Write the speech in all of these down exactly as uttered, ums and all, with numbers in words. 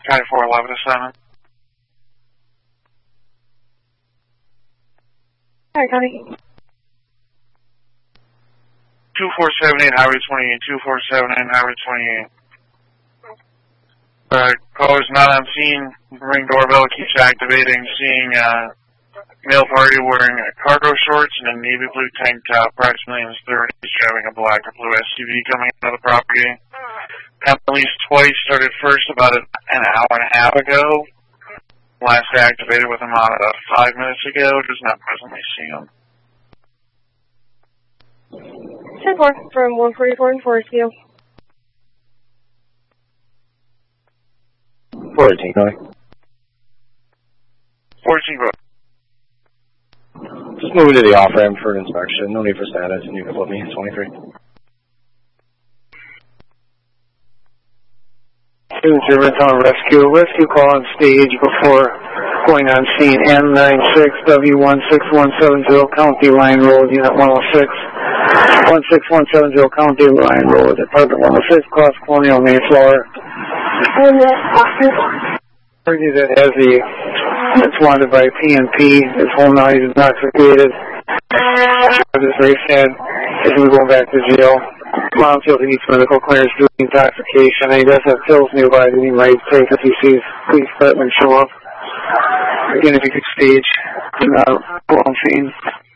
County four eleven to seven. Hi, County. two four seven eight, Highway twenty-eight, two four seven eight, Highway twenty-eight. Uh, caller's not on scene. Ring doorbell keeps activating, seeing uh, male party wearing cargo shorts and a navy blue tank top, approximately in his thirties, driving a black or blue S U V coming out of the property. At least twice, started first about an hour and a half ago. Last activated with him on about five minutes ago. Does not presently see him. ten four from one forty-four and Forest View. fourteen, County. fourteen, go. Just moving to the off-ramp for an inspection. No need for status, and you can flip me. twenty-three. Signature Renton Rescue. Rescue call on stage before going on scene. N nine six W one six one seven zero County Line Road, Unit one oh six. one six one seven zero County Line Road, Department one oh six, Cross Colonial Mayflower. Party that has the, that's wanted by P N P, is home now, he's intoxicated. It's very sad. He's going to go back to jail. Mom feels he needs medical clearance due to intoxication, and he does have pills nearby that he might take if he sees police department show up. Again, if you could stage and uh, go on scene.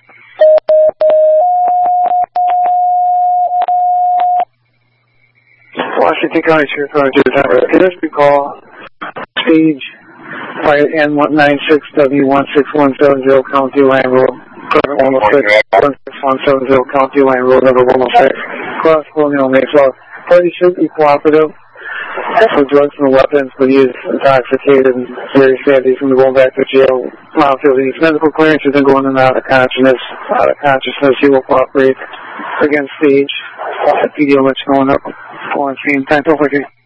Washington County Sheriff's Office, rescue call, stage, fire N nine six W one six one seven zero County Line Road, Department one oh six, one six one seven zero County Line Road, number one oh six, Cross Colonial Mayflower. Party should be cooperative for drugs and weapons, but he is intoxicated and very sad he's going to go back to jail. Mom feels he needs medical clearance, he's been going in and out of consciousness, out of consciousness, he will cooperate. Again, stage, P D O, let's go on up. Go on scene, time to